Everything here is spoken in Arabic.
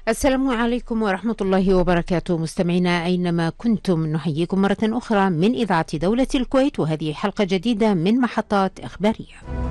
السلام عليكم ورحمة الله وبركاته، مستمعينا أينما كنتم نحييكم مرة أخرى من إذاعة دولة الكويت، وهذه حلقة جديدة من محطات إخبارية.